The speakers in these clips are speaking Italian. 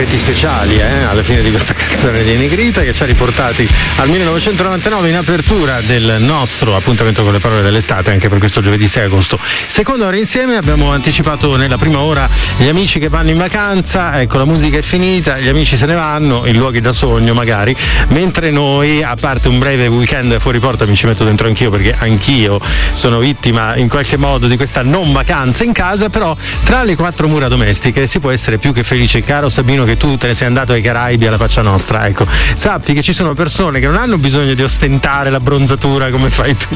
effetti speciali alla fine di questa canzone di Negrita, che ci ha riportati al 1999 in apertura del nostro appuntamento con le parole dell'estate, anche per questo giovedì 6 agosto. Seconda ora insieme, abbiamo anticipato nella prima ora gli amici che vanno in vacanza, ecco, la musica è finita, gli amici se ne vanno in luoghi da sogno magari, mentre noi, a parte un breve weekend fuori porta, mi ci metto dentro anch'io perché anch'io sono vittima in qualche modo di questa non vacanza in casa, però tra le quattro mura domestiche si può essere più che felice. Caro Sabino, che tu te ne sei andato ai Caraibi alla faccia nostra, ecco, sappi che ci sono persone che non hanno bisogno di ostentare la bronzatura come fai tu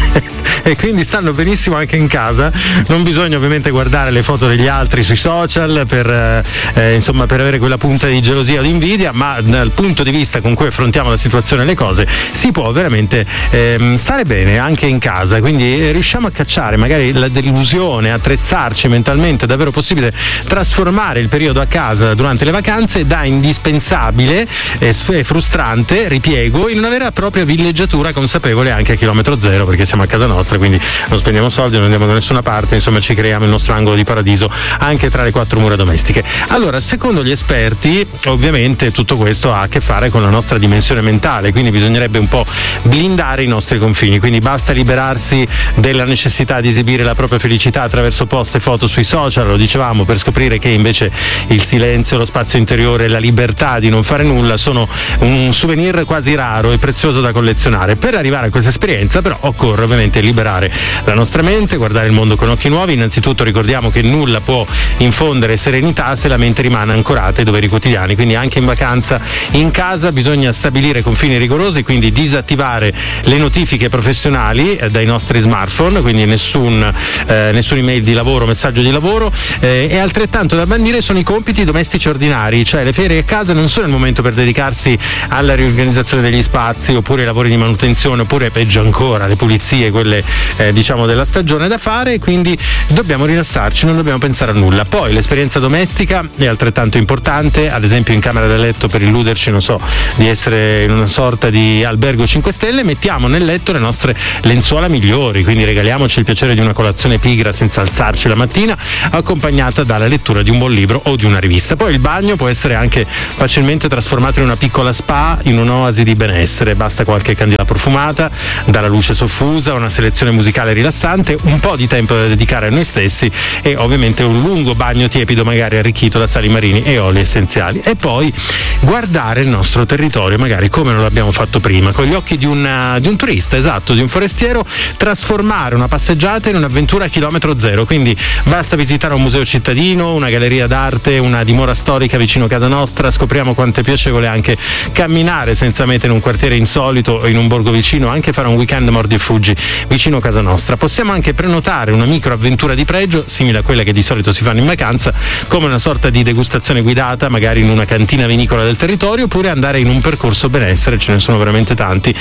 e quindi stanno benissimo anche in casa. Non bisogna ovviamente guardare le foto degli altri sui social per insomma, per avere quella punta di gelosia o di invidia, ma dal punto di vista con cui affrontiamo la situazione e le cose si può veramente stare bene anche in casa, quindi riusciamo a cacciare magari la delusione, attrezzarci mentalmente, è davvero possibile trasformare il periodo a casa durante le vacanze da indispensabile e frustrante ripiego in una vera e propria villeggiatura consapevole anche a chilometro zero, perché siamo a casa nostra, quindi non spendiamo soldi, non andiamo da nessuna parte, insomma ci creiamo il nostro angolo di paradiso anche tra le quattro mura domestiche. Allora, secondo gli esperti, ovviamente tutto questo ha a che fare con la nostra dimensione mentale, quindi bisognerebbe un po' blindare i nostri confini, quindi basta liberarsi della necessità di esibire la propria felicità attraverso post e foto sui social, lo dicevamo, per scoprire che invece il silenzio, lo spazio interiore e la libertà di non fare nulla sono un souvenir quasi raro e prezioso da collezionare. Per arrivare a questa esperienza però occorre ovviamente liberare la nostra mente, guardare il mondo con occhi nuovi. Innanzitutto ricordiamo che nulla può infondere serenità se la mente rimane ancorata ai doveri quotidiani, quindi anche in vacanza in casa bisogna stabilire confini rigorosi, quindi disattivare le notifiche professionali dai nostri smartphone, quindi nessun email di lavoro, messaggio di lavoro, e altrettanto da bandire sono i compiti domestici ordinari, cioè le ferie a casa non sono il momento per dedicarsi alla riorganizzazione degli spazi oppure ai lavori di manutenzione oppure peggio ancora le pulizie, quelle diciamo della stagione da fare, quindi dobbiamo rilassarci, non dobbiamo pensare a nulla. Poi l'esperienza domestica è altrettanto importante, ad esempio in camera da letto, per illuderci, non so, di essere in una sorta di albergo 5 stelle, mettiamo nel letto le nostre lenzuola migliori, quindi regaliamoci il piacere di una colazione pigra senza alzarci la mattina, accompagnata dalla lettura di un buon libro o di una rivista. Poi il bagno può essere anche facilmente trasformato in una piccola spa, in un'oasi di benessere, basta qualche candela profumata, dalla luce soffusa, una selezione musicale rilassante, un po' di tempo da dedicare a noi stessi e ovviamente un lungo bagno tiepido magari arricchito da sali marini e oli essenziali, e poi guardare il nostro territorio magari come non l'abbiamo fatto prima, con gli occhi di un turista, esatto, di un forestiero, trasformare una passeggiata in un'avventura a chilometro zero, quindi basta visitare un museo cittadino, una galleria d'arte, una dimora storica vicino a casa nostra, scopriamo quanto è piacevole anche camminare senza meta in un quartiere insolito o in un borgo vicino, anche fare un weekend mordi e fuggi vicino a casa nostra. Possiamo anche prenotare una micro avventura di pregio, simile a quelle che di solito si fanno in vacanza, come una sorta di degustazione guidata magari in una cantina vinicola del territorio, oppure andare in un percorso benessere, ce ne sono veramente tanti,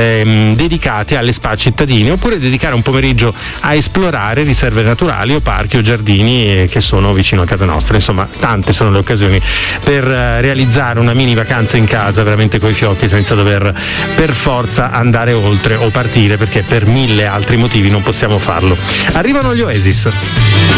dedicati alle spa cittadine, oppure dedicare un pomeriggio a esplorare riserve naturali o parchi o giardini che sono vicino a casa nostra. Insomma, tante sono le occasioni per realizzare una mini vacanza in casa veramente coi fiocchi, senza dover per forza andare oltre o partire perché per 1000 altri motivi non possiamo farlo. Arrivano gli Oasis.